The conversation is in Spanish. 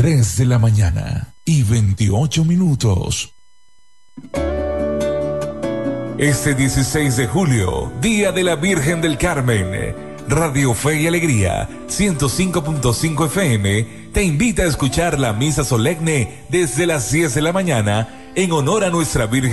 3 de la mañana y 28 minutos. Este 16 de julio, Día de la Virgen del Carmen, Radio Fe y Alegría, 105.5 FM, te invita a escuchar la misa solemne desde las 10 de la mañana en honor a nuestra Virgen